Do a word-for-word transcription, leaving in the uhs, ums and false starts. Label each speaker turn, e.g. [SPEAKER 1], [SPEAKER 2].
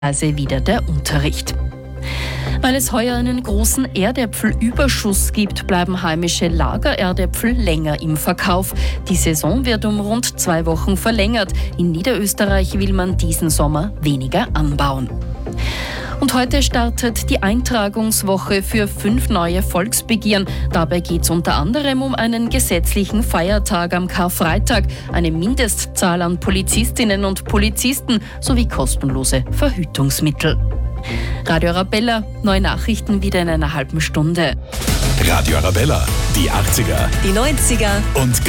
[SPEAKER 1] Also wieder der Unterricht. Weil es heuer einen großen Erdäpfelüberschuss gibt, bleiben heimische Lagererdäpfel länger im Verkauf. Die Saison wird um rund zwei Wochen verlängert. In Niederösterreich will man diesen Sommer weniger anbauen. Und heute startet die Eintragungswoche für fünf neue Volksbegehren. Dabei geht es unter anderem um einen gesetzlichen Feiertag am Karfreitag, eine Mindestzahl an Polizistinnen und Polizisten sowie kostenlose Verhütungsmittel. Radio Arabella, neue Nachrichten wieder in einer halben Stunde.
[SPEAKER 2] Radio Arabella, die achtziger,
[SPEAKER 3] die neunziger
[SPEAKER 2] und